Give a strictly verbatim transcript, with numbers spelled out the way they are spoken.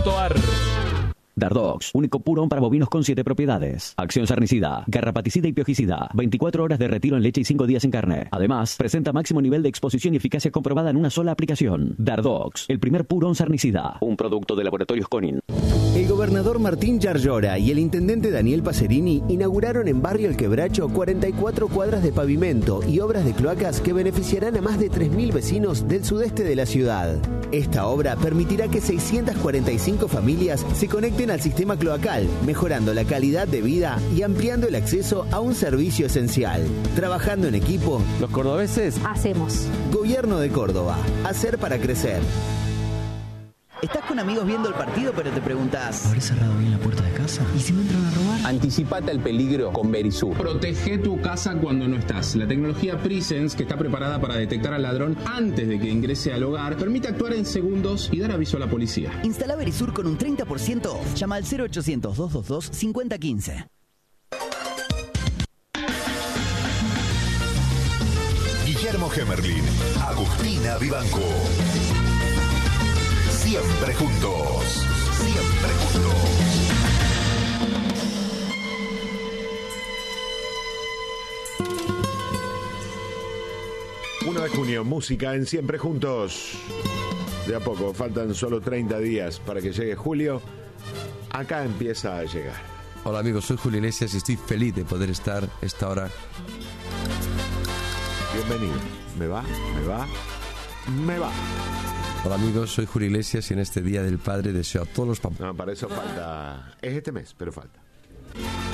punto a r. Dardox, único purón para bovinos con siete propiedades. Acción sarnicida, garrapaticida y piojicida. veinticuatro horas de retiro en leche y cinco días en carne. Además, presenta máximo nivel de exposición y eficacia comprobada en una sola aplicación. Dardox, el primer purón sarnicida. Un producto de Laboratorios Conin. El gobernador Martín Yarlora y el intendente Daniel Pacerini inauguraron en Barrio El Quebracho cuarenta y cuatro cuadras de pavimento y obras de cloacas que beneficiarán a más de tres mil vecinos del sudeste de la ciudad. Esta obra permitirá que seiscientas cuarenta y cinco familias se conecten al sistema cloacal, mejorando la calidad de vida y ampliando el acceso a un servicio esencial. Trabajando en equipo, los cordobeses hacemos. Gobierno de Córdoba. Hacer para crecer. Estás con amigos viendo el partido, pero te preguntás, ¿habré cerrado bien la puerta de casa? ¿Y si me entran a robar? Anticipate al peligro con Verisur. Protege tu casa cuando no estás. La tecnología Presence, que está preparada para detectar al ladrón antes de que ingrese al hogar, permite actuar en segundos y dar aviso a la policía. Instala Verisur con un treinta por ciento off. Llama al cero ochocientos, doscientos veintidós, cincuenta quince. Guillermo Gemerlin, Agustina Vivanco. Siempre juntos, siempre juntos. uno de junio, música en Siempre Juntos. De a poco, faltan solo treinta días para que llegue julio. Acá empieza a llegar. Hola amigos, soy Julio Iglesias y estoy feliz de poder estar esta hora. Bienvenido. ¿Me va? ¿Me va? ¿Me va? Hola amigos, soy Julio Iglesias y en este Día del Padre deseo a todos los papás... No, para eso falta... Es este mes, pero falta.